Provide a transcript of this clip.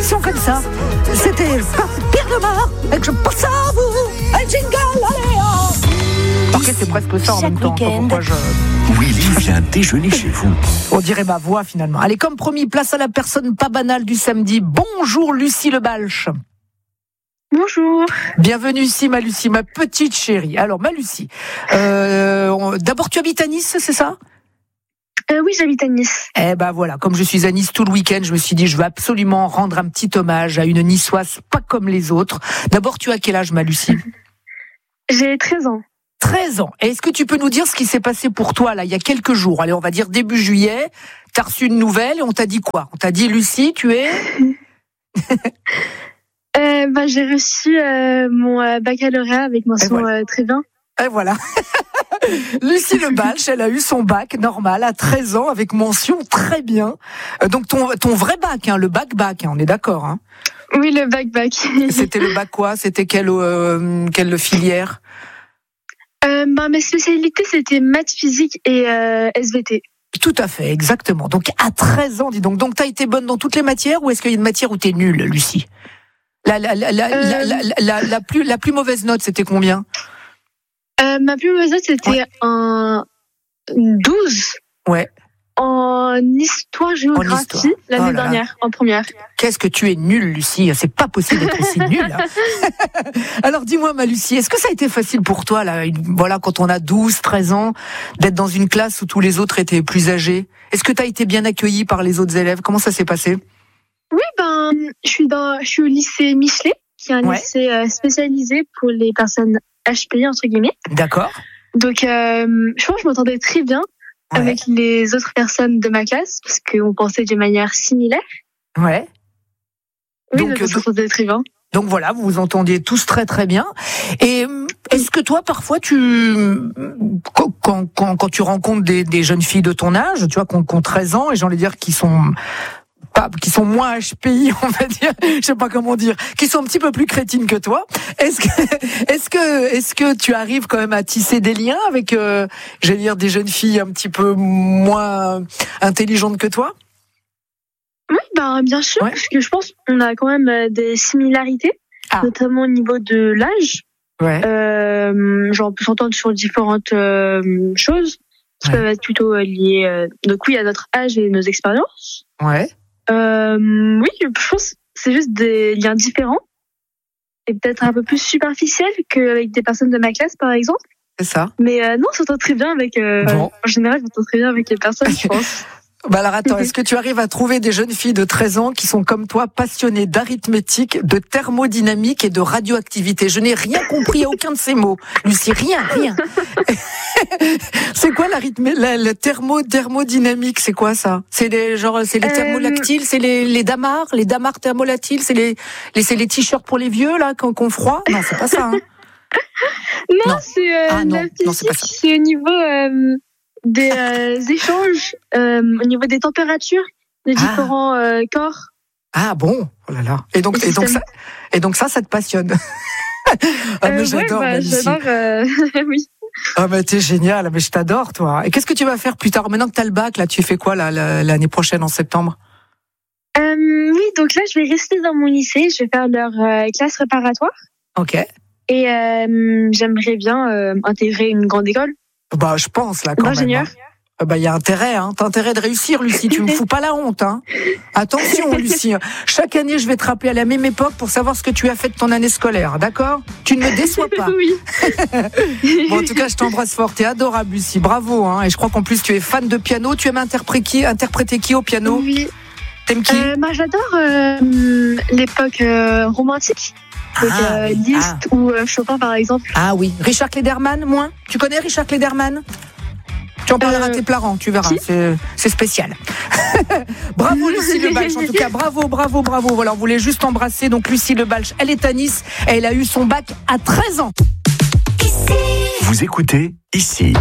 l'émission comme ça. C'était Pierre Demar et que je pense à vous. Un jingle, allez ok, c'est presque ça en même temps. Pourquoi Willy vient déjeuner chez vous. On dirait ma voix finalement. Allez, comme promis, place à la personne pas banale du samedi. Bonjour Lucie Lebalch. Bonjour. Bienvenue ici, ma Lucie, ma petite chérie. Alors, ma Lucie, d'abord tu habites à Nice, c'est ça ? Oui, j'habite à Nice. Eh ben voilà, comme je suis à Nice tout le week-end, je me suis dit je veux absolument rendre un petit hommage à une niçoise pas comme les autres. D'abord, tu as quel âge, ma Lucie ? J'ai 13 ans. 13 ans. Est-ce que tu peux nous dire ce qui s'est passé pour toi là il y a quelques jours ? Allez, on va dire début juillet. T'as reçu une nouvelle et on t'a dit quoi ? On t'a dit Lucie, tu es j'ai reçu mon baccalauréat avec mention très bien. Et voilà. Lucie Lebalch, elle a eu son bac normal à 13 ans avec mention très bien. Donc ton vrai bac, le bac, on est d'accord, hein ? Oui, le bac. C'était le bac quoi ? C'était quelle filière ? Mes spécialités, c'était maths, physique et SVT. Tout à fait, exactement. Donc à 13 ans, dis donc. Donc t'as été bonne dans toutes les matières ou est-ce qu'il y a une matière où t'es nulle, Lucie ? La plus mauvaise note, c'était combien ? Ma plus mauvaise note, c'était un 12. Ouais. En histoire-géographie, l'année dernière, en première. Qu'est-ce que tu es nulle, Lucie ? C'est pas possible d'être aussi nulle. Alors dis-moi, ma Lucie, est-ce que ça a été facile pour toi, là, quand on a 12, 13 ans, d'être dans une classe où tous les autres étaient plus âgés ? Est-ce que tu as été bien accueillie par les autres élèves ? Comment ça s'est passé ? Oui, je suis au lycée Michelet, qui est un lycée spécialisé pour les personnes HPI, entre guillemets. D'accord. Donc, je pense que je m'entendais très bien avec les autres personnes de ma classe, parce qu'on pensait de manière similaire. Ouais. Oui, donc on s'entendait très bien. Donc voilà, vous vous entendiez tous très très bien. Et est-ce que toi, parfois, quand tu rencontres des jeunes filles de ton âge, tu vois, qui ont 13 ans, et j'ai envie de dire qui sont moins HPI, on va dire, je sais pas comment dire, qui sont un petit peu plus crétines que toi. Est-ce que tu arrives quand même à tisser des liens avec, des jeunes filles un petit peu moins intelligentes que toi ? Oui, bien sûr, parce que je pense qu'on a quand même des similarités, notamment au niveau de l'âge. Ouais. On peut s'entendre sur différentes choses qui peuvent être plutôt liées, donc oui, à notre âge et nos expériences. Ouais. Oui, je pense que c'est juste des liens différents et peut-être un peu plus superficiels qu'avec des personnes de ma classe, par exemple. C'est ça. Mais non, on s'entend très bien avec. En général, on s'entend très bien avec les personnes, je pense. Alors attends, est-ce que tu arrives à trouver des jeunes filles de 13 ans qui sont comme toi passionnées d'arithmétique, de thermodynamique et de radioactivité ? Je n'ai rien compris à aucun de ces mots. Lucie, rien. C'est quoi la thermodynamique, c'est quoi ça ? C'est les thermolactiles, c'est les damars thermolactiles, c'est les t-shirts pour les vieux là qu'on froid ? Non, c'est pas ça. Hein. Non, c'est la physique, c'est au niveau des échanges, au niveau des températures des différents corps. Ah bon, oh là là. Et donc ça te passionne. Mais j'adore, oui. Ah bah t'es génial, mais je t'adore toi. Et qu'est-ce que tu vas faire plus tard ? Maintenant que t'as le bac, là, tu fais quoi l'année prochaine en septembre ? Oui, donc là je vais rester dans mon lycée, je vais faire leur classe préparatoire. Ok. Et j'aimerais bien intégrer une grande école. Bah je pense là quand d'ingénieur. Même. Il y a intérêt, t'as intérêt de réussir, Lucie. Tu me fous pas la honte, Attention, Lucie. Chaque année, je vais te rappeler à la même époque pour savoir ce que tu as fait de ton année scolaire, d'accord ? Tu ne me déçois pas. Oui. Bon, en tout cas, je t'embrasse fort. T'es adorable, Lucie. Bravo, Et je crois qu'en plus, tu es fan de piano. Tu aimes interpréter qui au piano ? Oui. T'aimes qui ? J'adore l'époque romantique. Donc, Liszt ou Chopin, par exemple. Ah oui. Richard Klederman, moins ? Tu connais Richard Klederman ? Tu en parleras à tes parents, tu verras. C'est spécial. Bravo Lucie Lebalch, en tout cas, bravo. Voilà, on voulait juste embrasser. Donc Lucie Lebalch, elle est à Nice. Elle a eu son bac à 13 ans. Vous écoutez Ici.